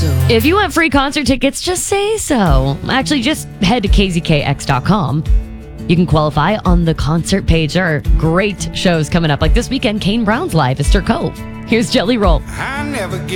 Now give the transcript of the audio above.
If you want free concert tickets, just say so. Actually, just head to kzkx.com. You can qualify on the concert page. There are great shows coming up. Like this weekend, Kane Brown's live at Stir Cove. Here's Jelly Roll. I never get